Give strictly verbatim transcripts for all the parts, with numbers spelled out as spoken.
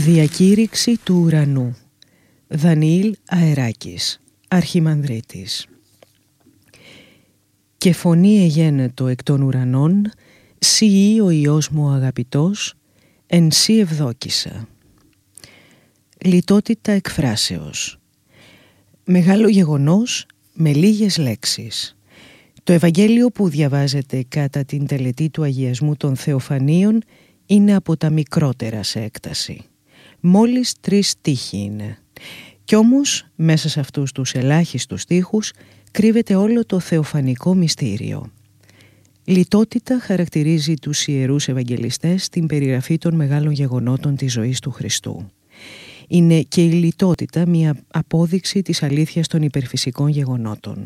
Διακήρυξη του ουρανού. Δανιήλ Αεράκης, Αρχιμανδρίτης. «Και φωνή εγένετο εκ των ουρανών, σύ ο Υιός μου ο αγαπητός, εν σύ ευδόκησα». Λιτότητα εκφράσεως. Μεγάλο γεγονός με λίγες λέξεις. Το Ευαγγέλιο που διαβάζεται κατά την τελετή του αγιασμού των Θεοφανίων είναι από τα μικρότερα σε έκταση. Μόλις τρεις στίχοι είναι. Κι όμως μέσα σε αυτούς τους ελάχιστους στίχους κρύβεται όλο το θεοφανικό μυστήριο. Λιτότητα χαρακτηρίζει τους ιερούς Ευαγγελιστές στην περιγραφή των μεγάλων γεγονότων της ζωής του Χριστού. Είναι και η λιτότητα μια απόδειξη της αλήθειας των υπερφυσικών γεγονότων.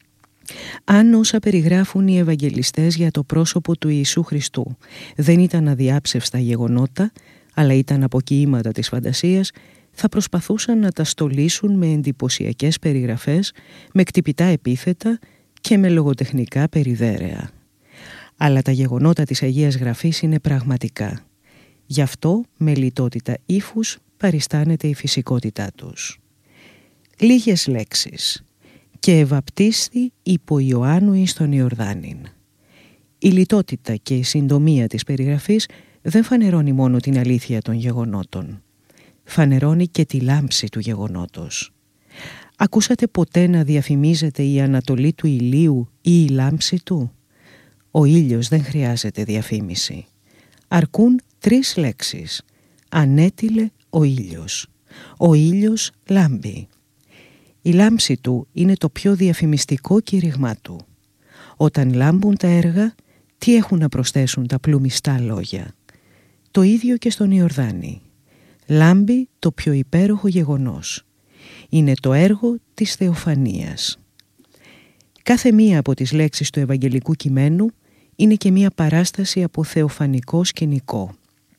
Αν όσα περιγράφουν οι Ευαγγελιστές για το πρόσωπο του Ιησού Χριστού δεν ήταν αδιάψευστα γεγονότα, αλλά ήταν αποκοιήματα της φαντασίας, θα προσπαθούσαν να τα στολίσουν με εντυπωσιακές περιγραφές, με κτυπητά επίθετα και με λογοτεχνικά περιδέρεα. Αλλά τα γεγονότα της Αγίας Γραφής είναι πραγματικά. Γι' αυτό με λιτότητα ύφους παριστάνεται η φυσικότητά τους. Λίγες λέξεις. «Και ευαπτίσθη υπό Ιωάννου εις τον Ιορδάνην». Η λιτότητα και η συντομία της περιγραφής δεν φανερώνει μόνο την αλήθεια των γεγονότων. Φανερώνει και τη λάμψη του γεγονότος. Ακούσατε ποτέ να διαφημίζεται η ανατολή του ηλίου ή η λάμψη του? Ο ήλιος δεν χρειάζεται διαφήμιση. Αρκούν τρεις λέξεις. Ανέτειλε ο ήλιος. Ο ήλιος λάμπει. Η λάμψη του είναι το πιο διαφημιστικό κήρυγμά του. Όταν λάμπουν τα έργα, τι έχουν να προσθέσουν τα πλουμιστά λόγια? Το ίδιο και στον Ιορδάνη. Λάμπει το πιο υπέροχο γεγονός. Είναι το έργο της θεοφανίας. Κάθε μία από τις λέξεις του Ευαγγελικού κειμένου είναι και μία παράσταση από θεοφανικό σκηνικό.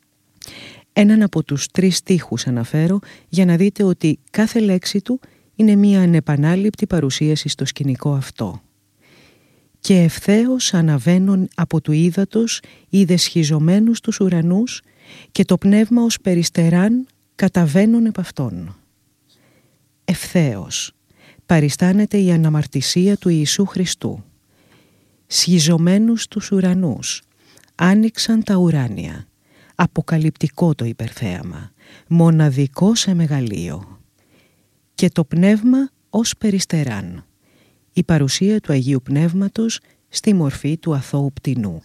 Έναν από τους τρεις στίχους αναφέρω για να δείτε ότι κάθε λέξη του είναι μία ανεπανάληπτη παρουσίαση στο σκηνικό αυτό. «Και ευθέως αναβαίνουν από του ύδατος είδε σχιζωμένους τους ουρανούς και το πνεύμα ως περιστεράν καταβαίνουν επ' αυτόν». Ευθέως παριστάνεται η αναμαρτησία του Ιησού Χριστού. Σχιζωμένους τους ουρανούς άνοιξαν τα ουράνια. Αποκαλυπτικό το υπερθέαμα, μοναδικό σε μεγαλείο. Και το πνεύμα ως περιστεράν. Η παρουσία του Αγίου Πνεύματος στη μορφή του αθώου πτηνού.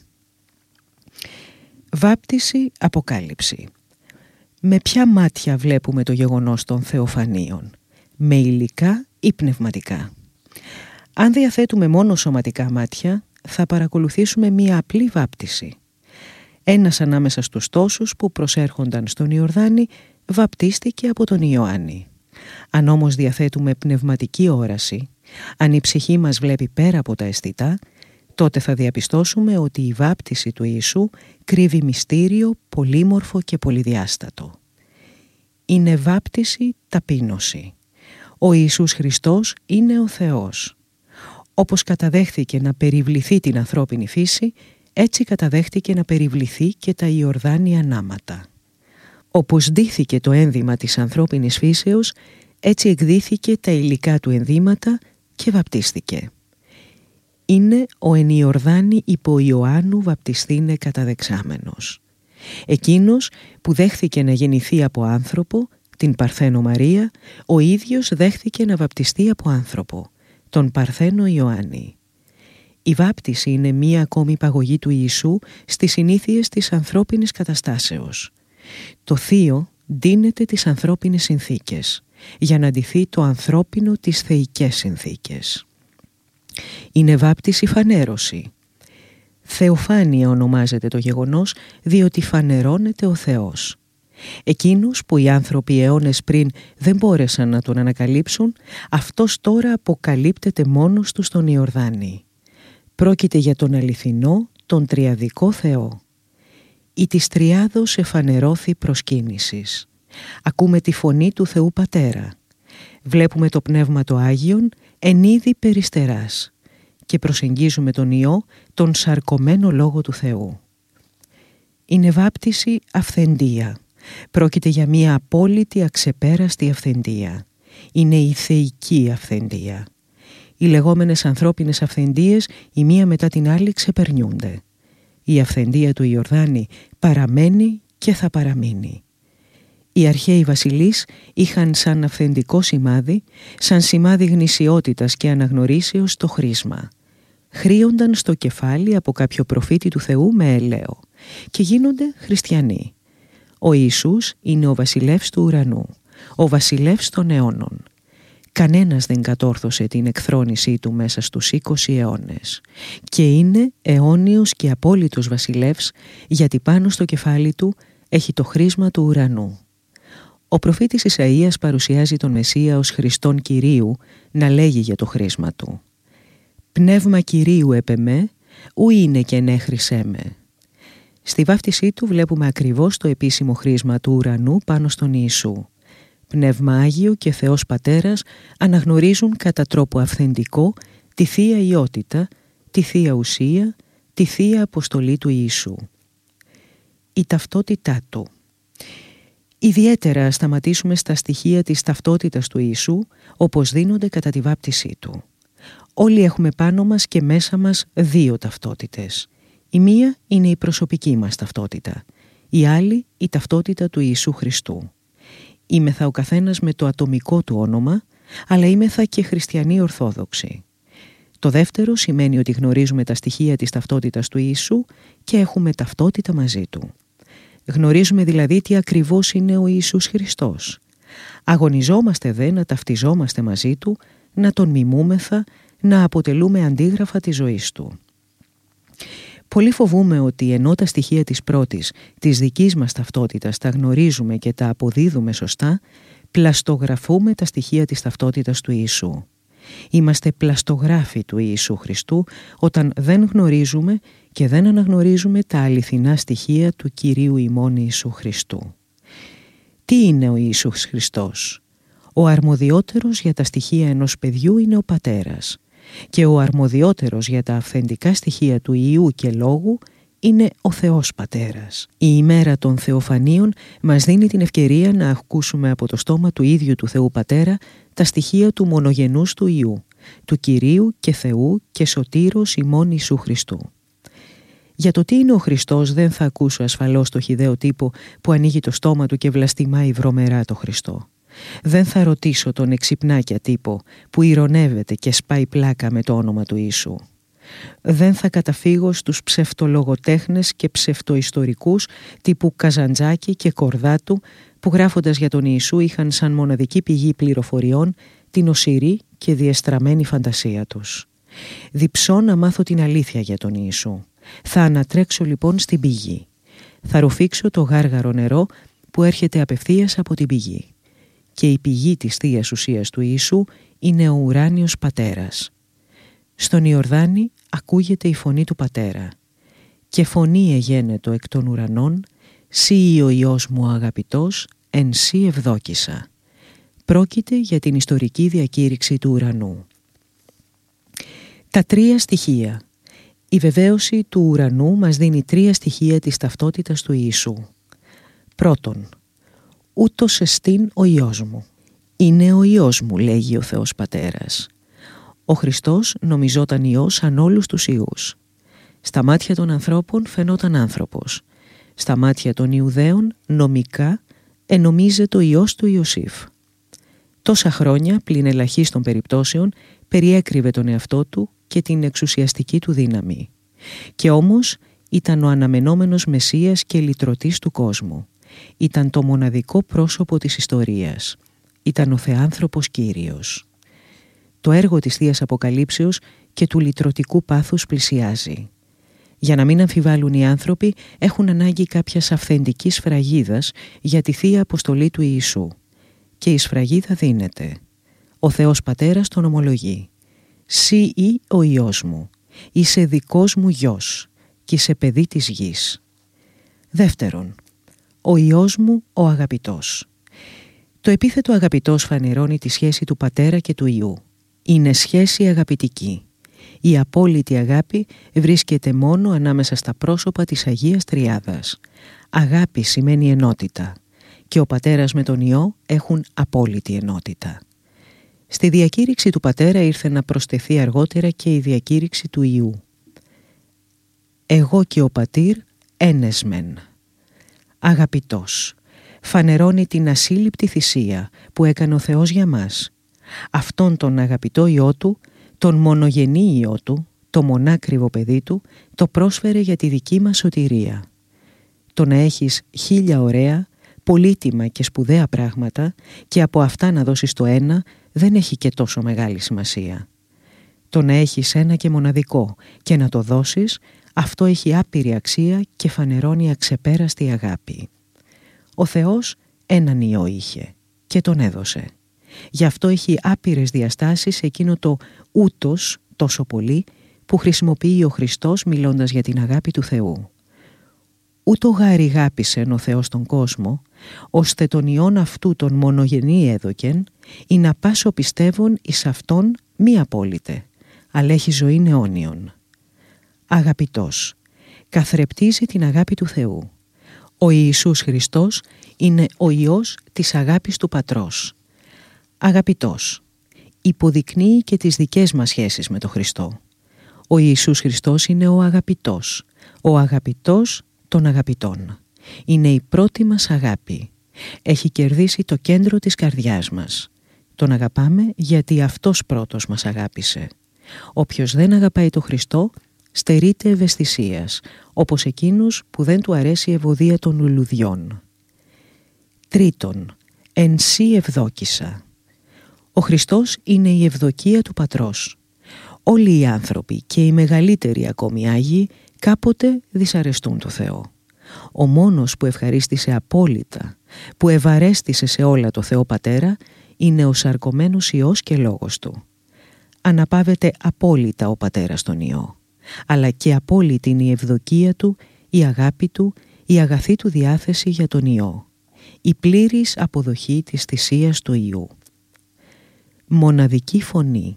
Βάπτιση, αποκάλυψη. Με ποια μάτια βλέπουμε το γεγονός των θεοφανίων? Με υλικά ή πνευματικά? Αν διαθέτουμε μόνο σωματικά μάτια, θα παρακολουθήσουμε μία απλή βάπτιση. Ένας ανάμεσα στους τόσους που προσέρχονταν στον Ιορδάνη βαπτίστηκε από τον Ιωάννη. Αν όμως διαθέτουμε πνευματική όραση, αν η ψυχή μας βλέπει πέρα από τα αισθητά, τότε θα διαπιστώσουμε ότι η βάπτιση του Ιησού κρύβει μυστήριο πολύμορφο και πολυδιάστατο. Είναι βάπτιση ταπείνωση. Ο Ιησούς Χριστός είναι ο Θεός. Όπως καταδέχθηκε να περιβληθεί την ανθρώπινη φύση, έτσι καταδέχτηκε να περιβληθεί και τα Ιορδάνια νάματα. Όπως ντύθηκε το ένδυμα της ανθρώπινης φύσεως, έτσι εκδύθηκε τα υλικά του ενδύματα και βαπτίστηκε. Είναι ο εν Ιορδάνη υπό Ιωάννου βαπτιστήνε καταδεξάμενος. Εκείνος που δέχθηκε να γεννηθεί από άνθρωπο, την Παρθένο Μαρία, ο ίδιος δέχθηκε να βαπτιστεί από άνθρωπο, τον Παρθένο Ιωάννη. Η βάπτιση είναι μία ακόμη παγωγή του Ιησού στις συνήθειες της ανθρώπινης καταστάσεως. Το θείο ντύνεται τις ανθρώπινες συνθήκες για να ντυθεί το ανθρώπινο τις θεϊκές συνθήκες. Είναι βάπτιση φανέρωση. Θεοφάνεια ονομάζεται το γεγονός διότι φανερώνεται ο Θεός. Εκείνος που οι άνθρωποι αιώνες πριν δεν μπόρεσαν να τον ανακαλύψουν, αυτός τώρα αποκαλύπτεται μόνος του στον Ιορδάνη. Πρόκειται για τον αληθινό, τον τριαδικό Θεό. Η της Τριάδος εφανερώθη προσκύνησης. Ακούμε τη φωνή του Θεού Πατέρα. Βλέπουμε το Πνεύμα το Άγιον εν είδη περιστεράς και προσεγγίζουμε τον Υιό, τον σαρκωμένο Λόγο του Θεού. Είναι βάπτιση αυθεντία, Πρόκειται για μια απόλυτη αξεπέραστη αυθεντία. Είναι η θεϊκή αυθεντία. Οι λεγόμενες ανθρώπινες αυθεντίες η μία μετά την άλλη ξεπερνιούνται. Η αυθεντία του Ιορδάνη παραμένει και θα παραμείνει. Οι αρχαίοι βασιλείς είχαν σαν αυθεντικό σημάδι, σαν σημάδι γνησιότητας και αναγνωρίσεως το χρήσμα. Χρήονταν στο κεφάλι από κάποιο προφήτη του Θεού με ελαίο και γίνονται χριστιανοί. Ο Ιησούς είναι ο βασιλεύς του ουρανού, ο βασιλεύς των αιώνων. Κανένας δεν κατόρθωσε την εκθρόνησή του μέσα στους είκοσι αιώνες και είναι αιώνιος και απόλυτος βασιλεύς, γιατί πάνω στο κεφάλι του έχει το χρήσμα του ουρανού. Ο προφήτης Ισαΐας παρουσιάζει τον Μεσσία ως Χριστόν Κυρίου να λέγει για το χρήσμα του. «Πνεύμα Κυρίου επ' εμέ, ου είναι και ναι χρυσέ με». Στη βάφτισή του βλέπουμε ακριβώς το επίσημο χρήσμα του ουρανού πάνω στον Ιησού. Πνεύμα Άγιο και Θεός Πατέρας αναγνωρίζουν κατά τρόπο αυθεντικό τη Θεία Ιότητα, τη Θεία Ουσία, τη Θεία Αποστολή του Ιησού. Η ταυτότητά του. Ιδιαίτερα σταματήσουμε στα στοιχεία της ταυτότητας του Ιησού, όπως δίνονται κατά τη βάπτισή του. Όλοι έχουμε πάνω μας και μέσα μας δύο ταυτότητες. Η μία είναι η προσωπική μας ταυτότητα, η άλλη η ταυτότητα του Ιησού Χριστού. Είμεθα ο καθένας με το ατομικό του όνομα, αλλά είμεθα και χριστιανοί Ορθόδοξοι. Το δεύτερο σημαίνει ότι γνωρίζουμε τα στοιχεία της ταυτότητας του Ιησού και έχουμε ταυτότητα μαζί του. Γνωρίζουμε δηλαδή τι ακριβώς είναι ο Ιησούς Χριστός. Αγωνιζόμαστε δε να ταυτιζόμαστε μαζί του, να τον μιμούμεθα, να αποτελούμε αντίγραφα της ζωής του. Πολύ φοβούμε ότι ενώ τα στοιχεία της πρώτης, της δικής μας ταυτότητας, τα γνωρίζουμε και τα αποδίδουμε σωστά, πλαστογραφούμε τα στοιχεία της ταυτότητας του Ιησού. Είμαστε πλαστογράφοι του Ιησού Χριστού όταν δεν γνωρίζουμε και δεν αναγνωρίζουμε τα αληθινά στοιχεία του Κυρίου ημών Ιησού Χριστού. Τι είναι ο Ιησούς Χριστός? Ο αρμοδιότερος για τα στοιχεία ενός παιδιού είναι ο Πατέρας και ο αρμοδιότερος για τα αυθεντικά στοιχεία του Υιού και Λόγου είναι ο Θεός Πατέρας. Η ημέρα των Θεοφανίων μας δίνει την ευκαιρία να ακούσουμε από το στόμα του ίδιου του Θεού Πατέρα τα στοιχεία του μονογενούς του Υιού, του Κυρίου και Θεού και Σωτήρος ημών Ιησού Χριστού. Για το τι είναι ο Χριστός δεν θα ακούσω ασφαλώς το χυδαίο τύπο που ανοίγει το στόμα του και βλαστημάει βρωμερά το Χριστό. Δεν θα ρωτήσω τον εξυπνάκια τύπο που ηρωνεύεται και σπάει πλάκα με το όνομα του Ιησού. Δεν θα καταφύγω στους ψευτολογοτέχνες και ψευτοϊστορικούς τύπου Καζαντζάκη και Κορδάτου που γράφοντας για τον Ιησού είχαν σαν μοναδική πηγή πληροφοριών την οσυρή και διεστραμμένη φαντασία τους. Διψώ να μάθω την αλήθεια για τον Ιησού. Θα ανατρέξω λοιπόν στην πηγή. Θα ρουφήξω το γάργαρο νερό που έρχεται απευθείας από την πηγή. Και η πηγή της Θείας Ουσίας του Ιησού είναι ο ουράνιος Πατέρας. Στον Ιορδάνη ακούγεται η φωνή του Πατέρα. «Και φωνή εγένετο εκ των ουρανών, σύ ο Υιός μου ο αγαπητός, εν σύ ευδόκησα». Πρόκειται για την ιστορική διακήρυξη του ουρανού. Τα τρία στοιχεία. Η βεβαίωση του ουρανού μας δίνει τρία στοιχεία της ταυτότητας του Ιησού. Πρώτον, ούτως εστίν ο Υιός μου. Είναι ο Υιός μου, λέγει ο Θεός Πατέρας. Ο Χριστός νομιζόταν Υιός σαν όλους τους Υιούς. Στα μάτια των ανθρώπων φαινόταν άνθρωπος. Στα μάτια των Ιουδαίων νομικά ενομίζεται ο Υιός του Ιωσήφ. Τόσα χρόνια, πλην ελαχίστων περιπτώσεων, περιέκρυβε τον εαυτό του και την εξουσιαστική του δύναμη. Και όμως ήταν ο αναμενόμενος Μεσσίας και λυτρωτής του κόσμου. Ήταν το μοναδικό πρόσωπο της ιστορίας. Ήταν ο Θεάνθρωπος Κύριος. Το έργο της Θείας Αποκαλύψεως και του λυτρωτικού πάθους πλησιάζει. Για να μην αμφιβάλλουν οι άνθρωποι, έχουν ανάγκη κάποιας αυθεντικής σφραγίδας για τη Θεία Αποστολή του Ιησού. Και η σφραγίδα δίνεται. Ο Θεός Πατέρας τον ομολογεί. «Σύ ή ο Υιός μου, είσαι δικός μου γιος και είσαι παιδί της γης». Δεύτερον, ο Υιός μου ο αγαπητός. Το επίθετο αγαπητός φανερώνει τη σχέση του Πατέρα και του Υιού. Είναι σχέση αγαπητική. Η απόλυτη αγάπη βρίσκεται μόνο ανάμεσα στα πρόσωπα της Αγίας Τριάδας. Αγάπη σημαίνει ενότητα. και ο Πατέρας με τον Υιό έχουν απόλυτη ενότητα. Στη διακήρυξη του Πατέρα ήρθε να προσθεθεί αργότερα και η διακήρυξη του Υιού. «Εγώ και ο Πατήρ ένες μεν». Αγαπητός, φανερώνει την ασύλληπτη θυσία που έκανε ο Θεός για μας. Αυτόν τον αγαπητό Υιό Του, τον μονογενή Υιό Του, το μονάκριβο παιδί Του, το πρόσφερε για τη δική μας σωτηρία. Το να έχεις χίλια ωραία, πολύτιμα και σπουδαία πράγματα και από αυτά να δώσεις το ένα δεν έχει και τόσο μεγάλη σημασία. Το να έχεις ένα και μοναδικό και να το δώσεις, αυτό έχει άπειρη αξία και φανερώνει αξεπέραστη αγάπη. Ο Θεός έναν Υιό είχε και τον έδωσε. Γι' αυτό έχει άπειρες διαστάσεις εκείνο το ούτως τόσο πολύ που χρησιμοποιεί ο Χριστός μιλώντας για την αγάπη του Θεού. Ούτω γάρι γάπησεν ο Θεός τον κόσμο, ώστε τον Υιόν αυτού τον μονογενή έδωκεν, ή να πάσο πιστεύων εις αυτόν μη απόλυτε, αλλά έχει ζωήν αιώνιον. Αγαπητός, καθρεπτίζει την αγάπη του Θεού. Ο Ιησούς Χριστός είναι ο Υιός της αγάπης του Πατρός. Αγαπητός, υποδεικνύει και τις δικές μας σχέσεις με τον Χριστό. Ο Ιησούς Χριστός είναι ο αγαπητός, ο αγαπητός των αγαπητών. Είναι η πρώτη μας αγάπη. Έχει κερδίσει το κέντρο της καρδιάς μας. Τον αγαπάμε γιατί Αυτός πρώτος μας αγάπησε. Όποιος δεν αγαπάει τον Χριστό στερείται ευαισθησίας, όπως εκείνος που δεν του αρέσει η ευωδία των λουλουδιών. Τρίτον, εν σύ ευδόκησα. Ο Χριστός είναι η ευδοκία του Πατρός. Όλοι οι άνθρωποι και οι μεγαλύτεροι ακόμη Άγιοι κάποτε δυσαρεστούν το Θεό. Ο μόνος που ευχαρίστησε απόλυτα, που ευαρέστησε σε όλα το Θεό Πατέρα, είναι ο σαρκωμένος Υιός και Λόγος Του. Αναπαύεται απόλυτα ο Πατέρας τον Υιό, αλλά και απόλυτη είναι η ευδοκία Του, η αγάπη Του, η αγαθή Του διάθεση για τον Υιό, η πλήρης αποδοχή της θυσίας του Υιού. Μοναδική φωνή.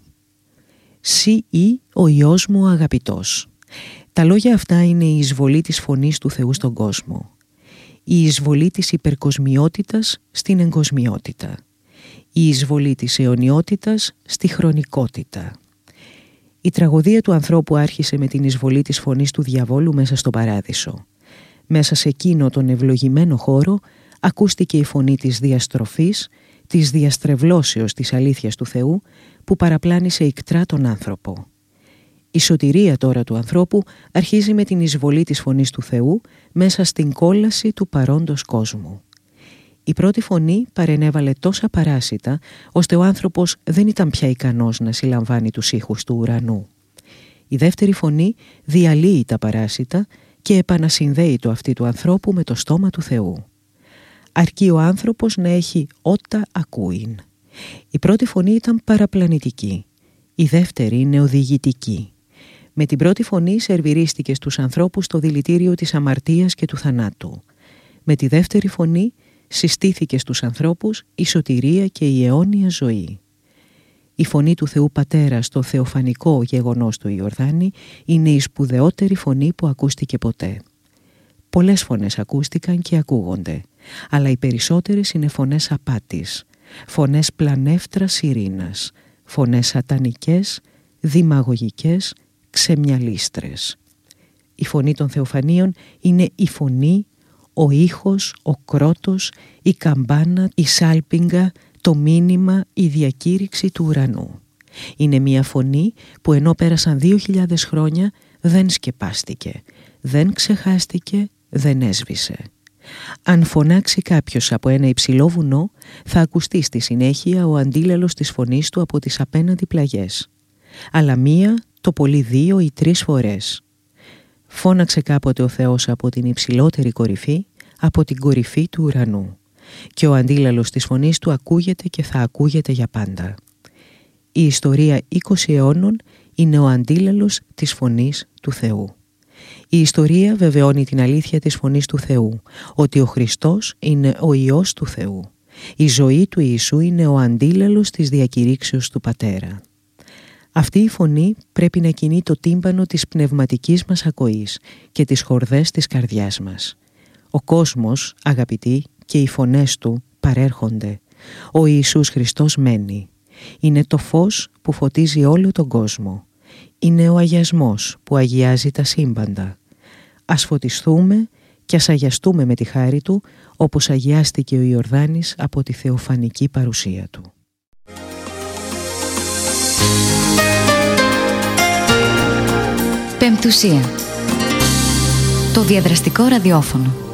«Σύ ή ο Υιός μου ο αγαπητός». Τα λόγια αυτά είναι η εισβολή της φωνής του Θεού στον κόσμο. Η εισβολή της υπερκοσμιότητας στην εγκοσμιότητα. Η εισβολή της αιωνιότητας στη χρονικότητα. Η τραγωδία του ανθρώπου άρχισε με την εισβολή της φωνής του διαβόλου μέσα στον παράδεισο. Μέσα σε εκείνο τον ευλογημένο χώρο ακούστηκε η φωνή της διαστροφής, της διαστρεβλώσεως της αλήθειας του Θεού που παραπλάνησε ικτρά τον άνθρωπο. Η σωτηρία τώρα του ανθρώπου αρχίζει με την εισβολή της φωνής του Θεού μέσα στην κόλαση του παρόντος κόσμου. Η πρώτη φωνή παρενέβαλε τόσα παράσιτα, ώστε ο άνθρωπος δεν ήταν πια ικανός να συλλαμβάνει τους ήχους του ουρανού. Η δεύτερη φωνή διαλύει τα παράσιτα και επανασυνδέει το αυτί του ανθρώπου με το στόμα του Θεού. Αρκεί ο άνθρωπος να έχει ότα ακούειν. Η πρώτη φωνή ήταν παραπλανητική, η δεύτερη είναι οδηγητική. Με την πρώτη φωνή σερβιρίστηκε στους ανθρώπους το δηλητήριο της αμαρτίας και του θανάτου. Με τη δεύτερη φωνή συστήθηκε στους ανθρώπους η σωτηρία και η αιώνια ζωή. Η φωνή του Θεού Πατέρα στο θεοφανικό γεγονός του Ιορδάνη είναι η σπουδαιότερη φωνή που ακούστηκε ποτέ. Πολλές φωνές ακούστηκαν και ακούγονται, αλλά οι περισσότερες είναι φωνές απάτης, φωνές πλανεύτρας ειρήνας, φωνές σατανικές, δημαγωγικές, ξεμιαλίστρες. Η φωνή των θεοφανίων είναι η φωνή, ο ήχος, ο κρότος, η καμπάνα, η σάλπιγγα, το μήνυμα, η διακήρυξη του ουρανού. Είναι μια φωνή που ενώ πέρασαν δύο χιλιάδες χρόνια δεν σκεπάστηκε, δεν ξεχάστηκε, δεν έσβησε. Αν φωνάξει κάποιος από ένα υψηλό βουνό, θα ακουστεί στη συνέχεια ο αντίλαλος της φωνής του από τις απέναντι πλαγιές. Αλλά μία, το πολύ δύο ή τρεις φορές. Φώναξε κάποτε ο Θεός από την υψηλότερη κορυφή, από την κορυφή του ουρανού. Και ο αντίλαλος της φωνής του ακούγεται και θα ακούγεται για πάντα. Η ιστορία είκοσι αιώνων είναι ο αντίλαλος της φωνής του Θεού. Η ιστορία βεβαιώνει την αλήθεια της φωνής του Θεού, ότι ο Χριστός είναι ο Υιός του Θεού. Η ζωή του Ιησού είναι ο αντίλαλος της διακηρύξεως του Πατέρα. Αυτή η φωνή πρέπει να κινεί το τύμπανο της πνευματικής μας ακοής και τις χορδές της καρδιάς μας. Ο κόσμος, αγαπητοί, και οι φωνές του παρέρχονται. Ο Ιησούς Χριστός μένει. Είναι το φως που φωτίζει όλο τον κόσμο. Είναι ο αγιασμός που αγιάζει τα σύμπαντα. Ας φωτιστούμε και ας αγιαστούμε με τη χάρη του, όπως αγιάστηκε ο Ιορδάνης από τη θεοφανική παρουσία του. Πεμπτουσία. Το διαδραστικό ραδιόφωνο.